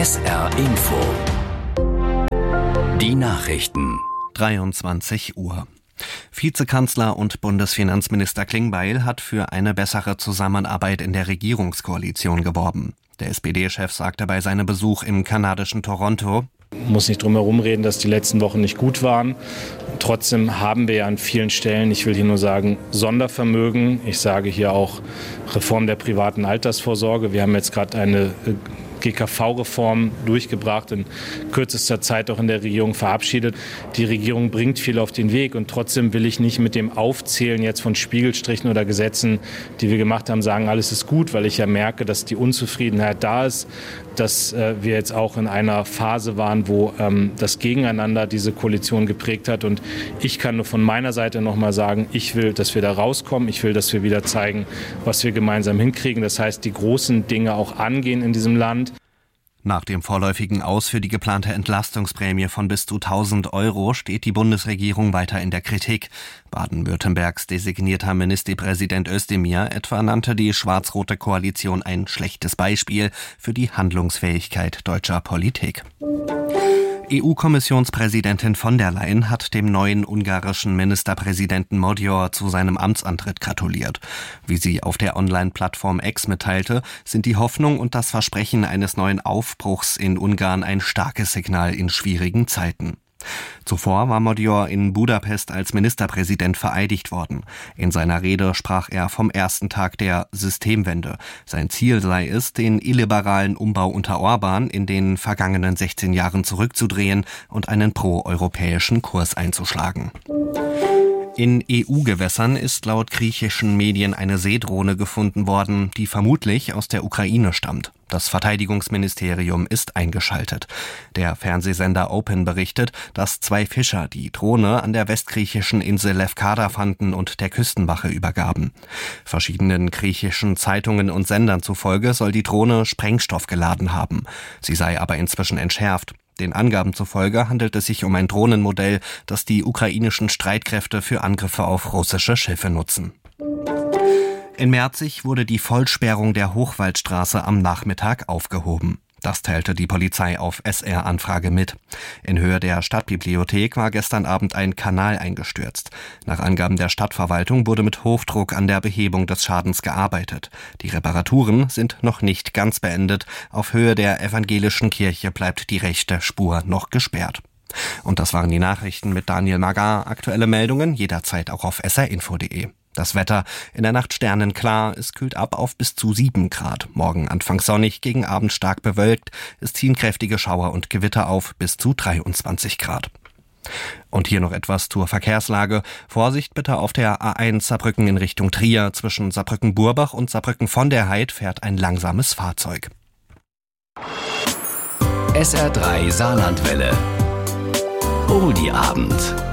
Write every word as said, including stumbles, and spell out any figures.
S R Info. Die Nachrichten. dreiundzwanzig Uhr. Vizekanzler und Bundesfinanzminister Klingbeil hat für eine bessere Zusammenarbeit in der Regierungskoalition geworben. Der S P D-Chef sagte bei seinem Besuch im kanadischen Toronto: Ich muss nicht drum herum reden, dass die letzten Wochen nicht gut waren. Trotzdem haben wir ja an vielen Stellen, ich will hier nur sagen, Sondervermögen. Ich sage hier auch Reform der privaten Altersvorsorge. Wir haben jetzt gerade eine G K V-Reform durchgebracht, in kürzester Zeit auch in der Regierung verabschiedet. Die Regierung bringt viel auf den Weg und trotzdem will ich nicht mit dem Aufzählen jetzt von Spiegelstrichen oder Gesetzen, die wir gemacht haben, sagen, alles ist gut, weil ich ja merke, dass die Unzufriedenheit da ist, dass äh, wir jetzt auch in einer Phase waren, wo ähm, das Gegeneinander diese Koalition geprägt hat. Und ich kann nur von meiner Seite noch mal sagen, ich will, dass wir da rauskommen. Ich will, dass wir wieder zeigen, was wir gemeinsam hinkriegen. Das heißt, die großen Dinge auch angehen in diesem Land. Nach dem vorläufigen Aus für die geplante Entlastungsprämie von bis zu tausend Euro steht die Bundesregierung weiter in der Kritik. Baden-Württembergs designierter Ministerpräsident Özdemir etwa nannte die schwarz-rote Koalition ein schlechtes Beispiel für die Handlungsfähigkeit deutscher Politik. E U-Kommissionspräsidentin von der Leyen hat dem neuen ungarischen Ministerpräsidenten Magyar zu seinem Amtsantritt gratuliert. Wie sie auf der Online-Plattform X mitteilte, sind die Hoffnung und das Versprechen eines neuen Aufbruchs in Ungarn ein starkes Signal in schwierigen Zeiten. Zuvor war Magyar in Budapest als Ministerpräsident vereidigt worden. In seiner Rede sprach er vom ersten Tag der Systemwende. Sein Ziel sei es, den illiberalen Umbau unter Orban in den vergangenen sechzehn Jahren zurückzudrehen und einen pro-europäischen Kurs einzuschlagen. In E U-Gewässern ist laut griechischen Medien eine Seedrohne gefunden worden, die vermutlich aus der Ukraine stammt. Das Verteidigungsministerium ist eingeschaltet. Der Fernsehsender Open berichtet, dass zwei Fischer die Drohne an der westgriechischen Insel Lefkada fanden und der Küstenwache übergaben. Verschiedenen griechischen Zeitungen und Sendern zufolge soll die Drohne Sprengstoff geladen haben. Sie sei aber inzwischen entschärft. Den Angaben zufolge handelt es sich um ein Drohnenmodell, das die ukrainischen Streitkräfte für Angriffe auf russische Schiffe nutzen. In Merzig wurde die Vollsperrung der Hochwaldstraße am Nachmittag aufgehoben. Das teilte die Polizei auf S R-Anfrage mit. In Höhe der Stadtbibliothek war gestern Abend ein Kanal eingestürzt. Nach Angaben der Stadtverwaltung wurde mit Hochdruck an der Behebung des Schadens gearbeitet. Die Reparaturen sind noch nicht ganz beendet. Auf Höhe der evangelischen Kirche bleibt die rechte Spur noch gesperrt. Und das waren die Nachrichten mit Daniel Magar. Aktuelle Meldungen jederzeit auch auf s r info punkt de. Das Wetter: in der Nacht sternenklar, es kühlt ab auf bis zu sieben Grad. Morgen anfangs sonnig, gegen Abend stark bewölkt. Es ziehen kräftige Schauer und Gewitter auf, bis zu dreiundzwanzig Grad. Und hier noch etwas zur Verkehrslage. Vorsicht bitte auf der A eins Saarbrücken in Richtung Trier. Zwischen Saarbrücken-Burbach und Saarbrücken von der Heid fährt ein langsames Fahrzeug. S R drei Saarlandwelle. Oldie Abend.